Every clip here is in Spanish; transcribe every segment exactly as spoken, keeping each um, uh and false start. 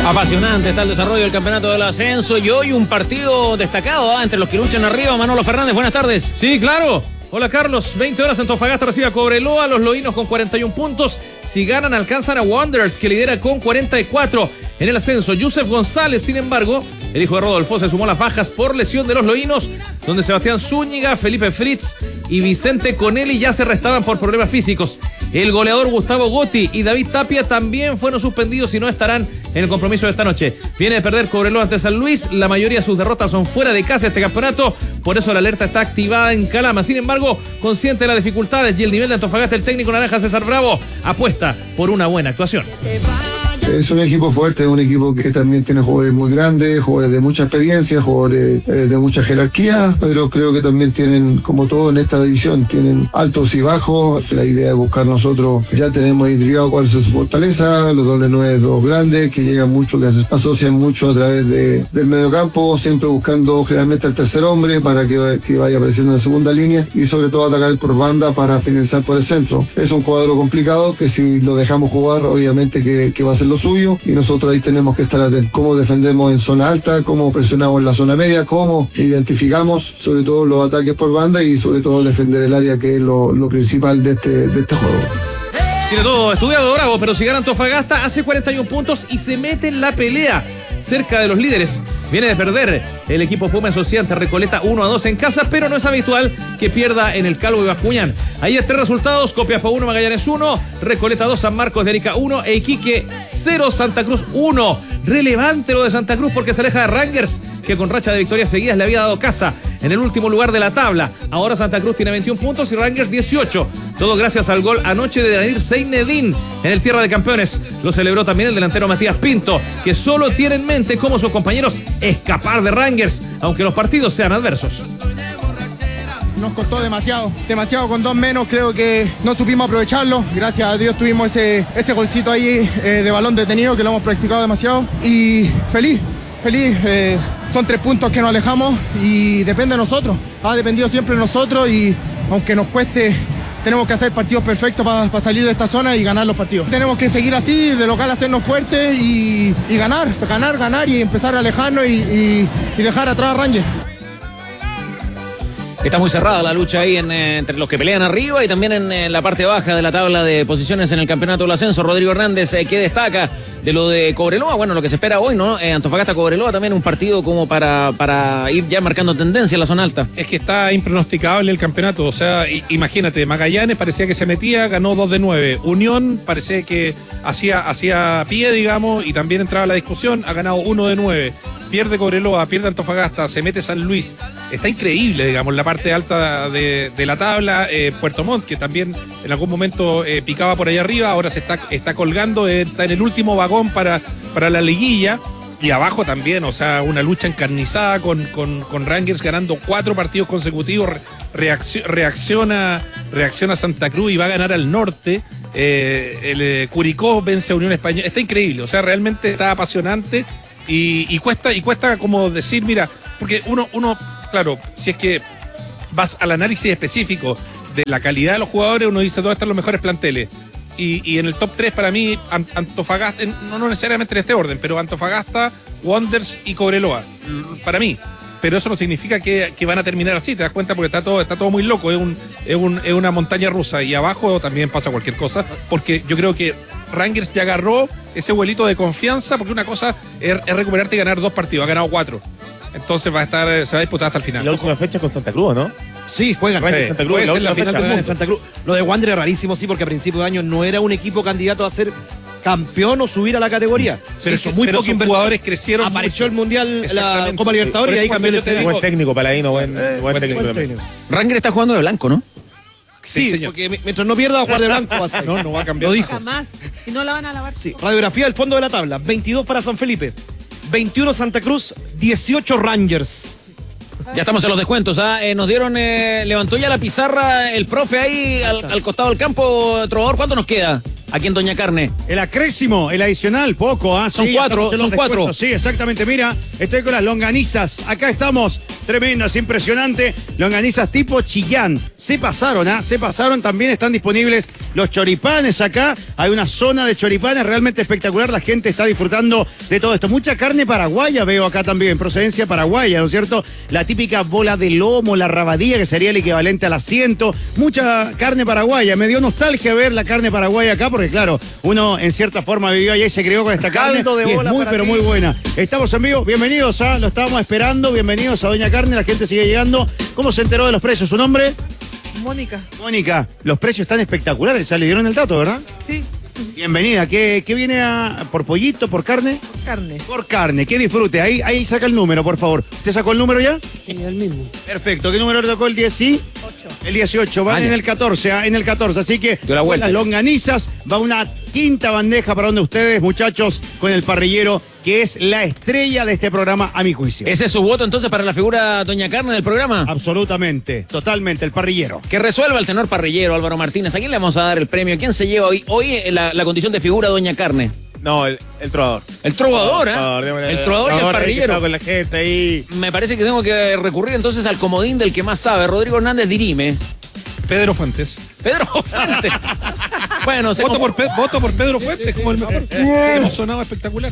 Apasionante está el desarrollo del campeonato del ascenso y hoy un partido destacado ¿eh? entre los que luchan arriba. Manolo Fernández, buenas tardes. Sí, claro. Hola Carlos, veinte horas Antofagasta recibe a Cobreloa, los loínos con cuarenta y un puntos, si ganan alcanzan a Wanderers que lidera con cuarenta y cuatro en el ascenso. Yusef González, sin embargo, el hijo de Rodolfo, se sumó a las bajas por lesión de los loínos, donde Sebastián Zúñiga, Felipe Fritz y Vicente Conelli ya se restaban por problemas físicos. El goleador Gustavo Gotti y David Tapia también fueron suspendidos y no estarán en el compromiso de esta noche. Viene de perder Cobreloa ante San Luis, la mayoría de sus derrotas son fuera de casa este campeonato, por eso la alerta está activada en Calama. Sin embargo, consciente de las dificultades y el nivel de Antofagasta, el técnico naranja César Bravo apuesta por una buena actuación. Es un equipo fuerte, es un equipo que también tiene jugadores muy grandes, jugadores de mucha experiencia, jugadores eh, de mucha jerarquía, pero creo que también tienen, como todo en esta división, tienen altos y bajos. La idea es buscar nosotros, ya tenemos identificado cuál es su fortaleza, los doble nueve, dos grandes, que llegan mucho, que se asocian mucho a través de, del mediocampo, siempre buscando generalmente al tercer hombre para que, que vaya apareciendo en la segunda línea y sobre todo atacar por banda para finalizar por el centro. Es un cuadro complicado que si lo dejamos jugar, obviamente que, que va a ser lo suyo y nosotros ahí tenemos que estar atentos. Cómo defendemos en zona alta, cómo presionamos en la zona media, cómo identificamos sobre todo los ataques por banda y sobre todo defender el área, que es lo, lo principal de este, de este juego. Tiene todo estudiado Bravo, pero si gana Antofagasta hace cuarenta y un puntos y se mete en la pelea cerca de los líderes. Viene de perder el equipo Puma en Sociedad ante Recoleta uno a dos en casa, pero no es habitual que pierda en el Calvo y Bascuñán. Ayer tres resultados: Copiapó uno, Magallanes uno, Recoleta dos, San Marcos de Arica uno e Iquique cero, Santa Cruz uno. Relevante lo de Santa Cruz porque se aleja de Rangers, que con racha de victorias seguidas le había dado casa en el último lugar de la tabla. Ahora Santa Cruz tiene veintiún puntos y Rangers dieciocho. Todo gracias al gol anoche de Danir Seinedin en el Tierra de Campeones. Lo celebró también el delantero Matías Pinto, que solo tiene en mente, como sus compañeros, escapar de Rangers, aunque los partidos sean adversos. Nos costó demasiado, demasiado con dos menos, creo que no supimos aprovecharlo. Gracias a Dios tuvimos ese, ese golcito ahí eh, de balón detenido, que lo hemos practicado demasiado. Y feliz, feliz, eh, son tres puntos que nos alejamos y depende de nosotros. Ha dependido siempre de nosotros y aunque nos cueste, tenemos que hacer partidos perfectos para pa salir de esta zona y ganar los partidos. Tenemos que seguir así, de local hacernos fuertes y, y ganar, ganar, ganar y empezar a alejarnos y, y, y dejar atrás a Rangers. Está muy cerrada la lucha ahí en, eh, entre los que pelean arriba y también en, en la parte baja de la tabla de posiciones en el campeonato del ascenso. Rodrigo Hernández, eh, ¿qué destaca de lo de Cobreloa? Bueno, lo que se espera hoy, ¿no? Eh, Antofagasta-Cobreloa también un partido como para, para ir ya marcando tendencia en la zona alta. Es que está impronosticable el campeonato, o sea, imagínate, Magallanes parecía que se metía, ganó dos de nueve. Unión parecía que hacía, hacía pie, digamos, y también entraba a la discusión, ha ganado uno de nueve. Pierde Cobreloa, pierde Antofagasta, se mete San Luis. Está increíble, digamos, la parte alta de, de la tabla. eh, Puerto Montt, que también en algún momento eh, picaba por allá arriba, ahora se está, está colgando, eh, está en el último vagón para, para la liguilla. Y abajo también, o sea, una lucha encarnizada con, con, con Rangers ganando cuatro partidos consecutivos. Reacciona, reacciona, reacciona Santa Cruz y va a ganar al norte. Eh, el eh, Curicó vence a Unión Española. Está increíble, o sea, realmente está apasionante. Y, y cuesta y cuesta como decir, mira, porque uno, uno, claro, si es que vas al análisis específico de la calidad de los jugadores, uno dice dónde están los mejores planteles. Y, y en el top tres para mí, Antofagasta, no, no necesariamente en este orden, pero Antofagasta, Wanderers y Cobreloa, para mí. Pero eso no significa que, que van a terminar así, te das cuenta, porque está todo, está todo muy loco, es, un, es, un, es una montaña rusa y abajo también pasa cualquier cosa, porque yo creo que Rangers ya agarró ese vuelito de confianza, porque una cosa es, es recuperarte y ganar dos partidos, ha ganado cuatro. Entonces va a estar, se va a disputar hasta el final. Y la última fecha con Santa Cruz, ¿no? Sí, juegan sí, Santa Cruz, puede la ser la final del mundo. en Santa Cruz. Lo de Wander es rarísimo, sí, porque a principio de año no era un equipo candidato a ser campeón o subir a la categoría. Pero, sí, son muy pocos jugadores crecieron. Apareció mucho. el Mundial, la Copa Libertadores, y ahí cambió el escenario. Buen técnico, Paladino, buen, eh, buen, buen técnico. Buen técnico. Rangers está jugando de blanco, ¿no? Sí, sí, porque mientras no pierda va a jugar de blanco. Va a ser. No, no va a cambiar. Lo dijo. Jamás. Y no la van a lavar. Sí, radiografía del fondo de la tabla. veintidós para San Felipe, veintiuno Santa Cruz, dieciocho Rangers. Ya estamos en los descuentos, ¿ah? Eh, nos dieron, eh, levantó ya la pizarra el profe ahí al, al costado del campo, Trovador. ¿Cuánto nos queda aquí en Doña Carne? El acrésimo, el adicional, poco, ¿ah? Son sí, cuatro, son cuatro. Sí, exactamente. Mira, estoy con las longanizas. Acá estamos. tremendas, impresionante. Longanizas tipo Chillán. Se pasaron, ¿ah? Se pasaron. También están disponibles los choripanes acá. Hay una zona de choripanes realmente espectacular. La gente está disfrutando de todo esto. Mucha carne paraguaya veo acá también, procedencia paraguaya, ¿no es cierto? La típica bola de lomo, la rabadilla, que sería el equivalente al asiento. Mucha carne paraguaya. Me dio nostalgia ver la carne paraguaya acá, porque claro, uno en cierta forma vivió allá y se crió con esta carne. Caldo de y bola es muy, para pero ti. muy buena. Estamos en vivo. Bienvenidos a, lo estábamos esperando. Bienvenidos a Doña Carne. La gente sigue llegando. ¿Cómo se enteró de los precios? ¿Su nombre? Mónica. Mónica, los precios están espectaculares. Ya le dieron el dato, ¿verdad? Sí. Bienvenida. ¿Qué, qué viene a, por pollito, por carne? Por carne. Por carne. Que disfrute. Ahí, ahí saca el número, por favor. ¿Usted sacó el número ya? Sí, el mismo. Perfecto. ¿Qué número le tocó? El diez y... El dieciocho, van Vale. en el catorce, ¿ah? En el catorce, así que Dio la con vuelta. las longanizas va una quinta bandeja para donde ustedes, muchachos, con el parrillero, que es la estrella de este programa, a mi juicio. ¿Ese es su voto entonces para la figura Doña Carne del programa? Absolutamente, totalmente, el parrillero. Que resuelva el tenor parrillero Álvaro Martínez. ¿A quién le vamos a dar el premio? ¿Quién se lleva hoy, hoy la, la condición de figura Doña Carne? No, el, el trovador. El trovador, ¿eh? Trovador, démosle- El trovador y el ahí que parrillero. está con la gente ahí. Me parece que tengo que recurrir entonces al comodín del que más sabe. Rodrigo Hernández, dirime. Pedro Fuentes. Pedro Fuentes. Bueno, se Voto conforma- por, Pe- voto por Pedro Fuentes como el mejor. Hemos sonado espectacular.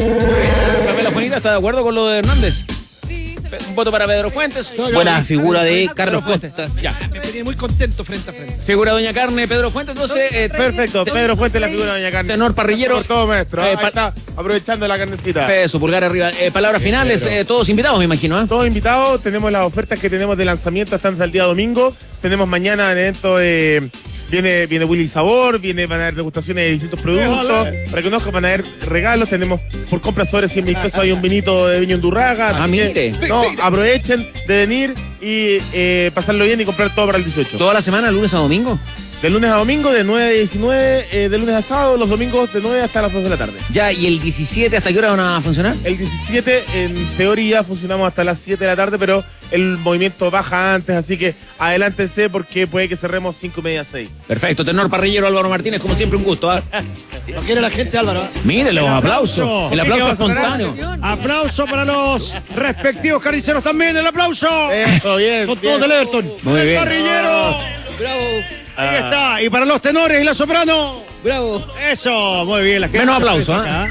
Pamela Juanita, ¿está de acuerdo con lo de Hernández? Pe- Un voto para Pedro Fuentes. Buena figura de Pedro Carlos Fuentes. Costa. Ya. Me tenía muy contento frente a frente. Figura Doña Carne, Pedro Fuentes. Entonces, eh, Perfecto, te- Pedro Fuentes, la figura de Doña Carne. Tenor parrillero. Por todo, maestro. Eh, Ahí pa- está, aprovechando la carnecita. Peso, pulgar arriba. Eh, palabras finales, eh, todos invitados, me imagino. ¿eh? Todos invitados, tenemos las ofertas que tenemos de lanzamiento hasta el día domingo. Tenemos mañana en evento eh, viene, viene Willy Sabor, viene, van a haber degustaciones de distintos productos. Para que conozcan, van a haber regalos. Tenemos por compra sobre cien mil pesos hay un vinito de Viña Undurraga. Ah, Así que, mire. no, aprovechen de venir y eh, pasarlo bien y comprar todo para el dieciocho. Toda la semana, lunes a domingo. De lunes a domingo, de nueve a diecinueve, eh, de lunes a sábado, los domingos de nueve hasta las dos de la tarde. Ya, ¿y el diecisiete hasta qué hora van a funcionar? El diecisiete, en teoría, funcionamos hasta las siete de la tarde, pero el movimiento baja antes, así que adelántense porque puede que cerremos cinco y media, seis. Perfecto, tenor parrillero Álvaro Martínez, como siempre un gusto. ¿ah? Lo quiere la gente, Álvaro. Mire, los aplausos. El aplauso espontáneo. Aplauso para los respectivos carniceros también, el aplauso. Eso, bien. Son bien. todos del Everton. Muy El bien. parrillero. Bravo. Ahí está. Y para los tenores y la soprano. Bravo. Eso, muy bien. La gente Menos aplauso, acá.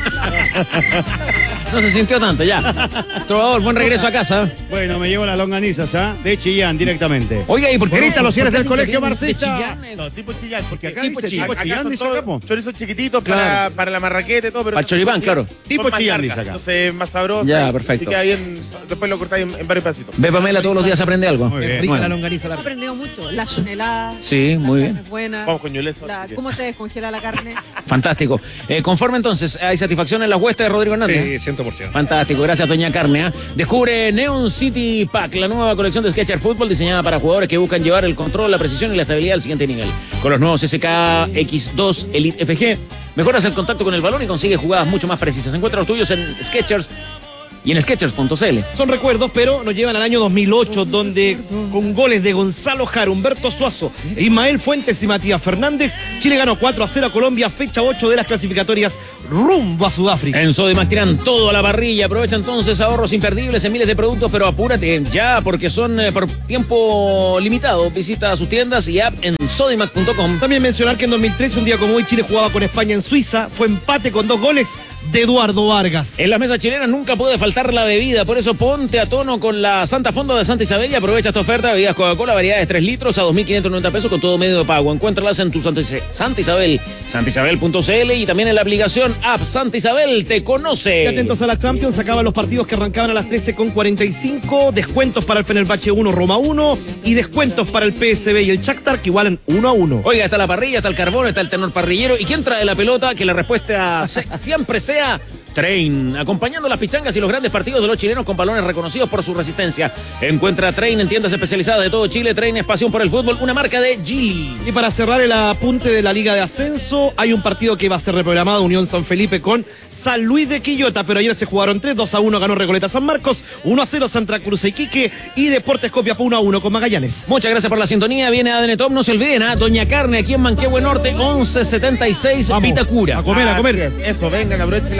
No se sintió tanto, ya. Trovador, buen regreso a casa. Bueno, me llevo las longanizas, ¿ah? De Chillán directamente. Oiga, ¿y por qué Grita no- los cierres por qué del se colegio interviene de marxista. Chillán, eh? No, tipo chillán, porque acá Tipo dice Chillán. tipo Acá chillán, son dice todos acá, po. Chorizos chiquititos Claro. para, para la marraqueta y todo, pero Para el choripán, claro. Son Tipo más chillán, largas, dice acá. entonces es más sabroso. Ya, y- perfecto. Y queda bien, después lo cortáis en, en varios pedacitos. Ve, Pamela, todos los días aprende algo. Muy bien. Rica Bueno. la longaniza. He La... aprendido mucho. La chanelada. Sí, muy bien. Es buena. Vamos con Yulesa. La- ¿Cómo se descongela la carne? Fantástico. Eh, conforme entonces, ¿hay satisfacción en las huestes de Rodrigo Hernández? Sí, cien por ciento. Fantástico, gracias Doña Carne. ¿eh? Descubre Neon City Pack, la nueva colección de Skechers Fútbol diseñada para jugadores que buscan llevar el control, la precisión y la estabilidad al siguiente nivel. Con los nuevos S K X dos Elite F G, mejoras el contacto con el balón y consigues jugadas mucho más precisas. Encuentra los tuyos en Skechers y en Skechers punto c l. Son recuerdos, pero nos llevan al año dos mil ocho, donde con goles de Gonzalo Jara, Humberto Suazo, Ismael Fuentes y Matías Fernández, Chile ganó cuatro a cero a Colombia, fecha ocho de las clasificatorias rumbo a Sudáfrica. En Sodimac tiran todo a la parrilla. Aprovecha entonces ahorros imperdibles en miles de productos, pero apúrate ya porque son eh, por tiempo limitado. Visita sus tiendas y app en sodimac punto com. También mencionar que en dos mil trece, un día como hoy, Chile jugaba con España en Suiza, fue empate con dos goles de Eduardo Vargas. En las mesas chilenas nunca puede faltar la bebida, por eso ponte a tono con la Santa Fonda de Santa Isabel y aprovecha esta oferta. Bebidas Coca-Cola, variedades tres litros a dos mil quinientos noventa pesos con todo medio de pago. Encuéntralas en tu Santa, Isa- Santa Isabel, santa isabel punto c l y también en la aplicación app Santa Isabel te conoce. Y atentos a la Champions, acaban los partidos que arrancaban a las trece con cuarenta y cinco, descuentos para el Fenerbahce uno, Roma uno y descuentos para el P S V y el Shakhtar que igualan uno a uno. Oiga, está la parrilla, está el carbón, está el tenor parrillero. ¿Y quién trae la pelota? Que la respuesta se- siempre sea Train, acompañando las pichangas y los grandes partidos de los chilenos con balones reconocidos por su resistencia. Encuentra Train en tiendas especializadas de todo Chile. Train es pasión por el fútbol, una marca de Gili. Y para cerrar el apunte de la Liga de Ascenso, hay un partido que va a ser reprogramado, Unión San Felipe con San Luis de Quillota, pero ayer se jugaron tres, dos a uno ganó Recoleta San Marcos, uno a cero Santa Cruz e Iquique y Deportes Copiapó uno a uno con Magallanes. Muchas gracias por la sintonía. Viene A D N Top. No se olviden, ¿ah? Doña Carne aquí en Manquehue Norte, once setenta y seis, Vamos, Vitacura. a comer, a comer. Así es. Eso, vengan, aprovechen la oferta.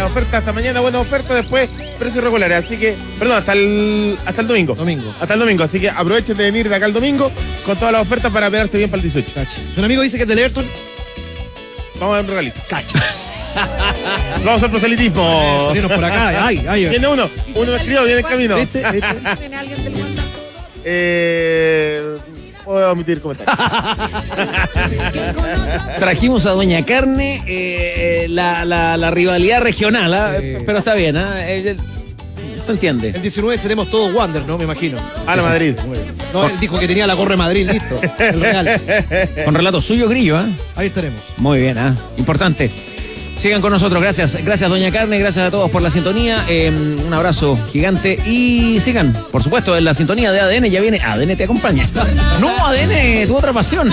hasta mañana buena oferta, después precios regulares. Así que, perdón, hasta el, hasta el domingo. Domingo. Hasta el domingo. Así que aprovechen de venir de acá el domingo con todas las ofertas para pegarse bien para el dieciocho. Un amigo dice que es del Everton. Vamos a dar un regalito. Cacha. Vamos a hacer proselitismo. Venirnos por acá. Ay, ay. Viene uno. Uno me escribió, viene en camino. Este, este. ¿Tiene alguien del WhatsApp? Eh, puedo omitir comentarios. Trajimos a Doña Carne eh, la, la, la rivalidad regional, ¿ah? Sí. Pero está bien, ¿ah? Eh, se entiende. El diecinueve seremos todos Wander, ¿no? Me imagino. A la Madrid. No, él dijo que tenía la gorra de Madrid, listo. El Real. Con relato suyo, Grillo, ¿ah? Ahí estaremos. Muy bien, ¿ah? Importante. Sigan con nosotros, gracias. Gracias, Doña Carne, gracias a todos por la sintonía. Eh, un abrazo gigante y sigan, por supuesto, en la sintonía de A D N. Ya viene A D N te acompaña. No, A D N, tu otra pasión.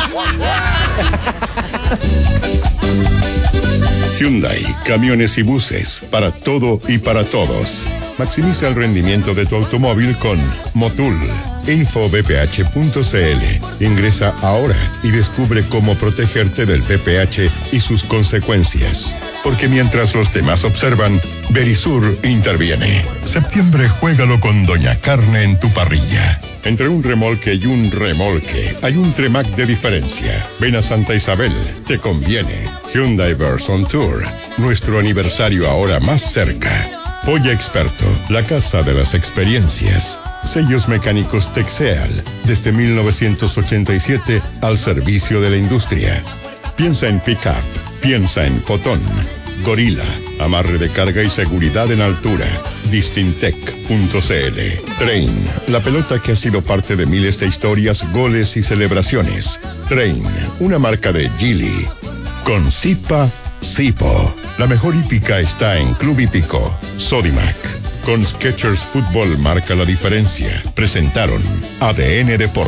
Hyundai, camiones y buses, para todo y para todos. Maximiza el rendimiento de tu automóvil con Motul. info b p h punto c l. Ingresa ahora y descubre cómo protegerte del P P H y sus consecuencias. Porque mientras los demás observan, Verisur interviene. Septiembre, juégalo con Doña Carne en tu parrilla. Entre un remolque y un remolque, hay un Tremac de diferencia. Ven a Santa Isabel, te conviene. Hyundai Verson Tour, nuestro aniversario ahora más cerca. Polla Experto, la casa de las experiencias. Sellos mecánicos Texeal, desde mil novecientos ochenta y siete al servicio de la industria. Piensa en Pickup, piensa en Fotón. Gorila, amarre de carga y seguridad en altura. Distintec punto c l. Train, la pelota que ha sido parte de miles de historias, goles y celebraciones. Train, una marca de Geely. Con Zipa, Zipo. La mejor hípica está en Club Hípico. Sodimac. Con Skechers Fútbol marca la diferencia. Presentaron A D N Deportes.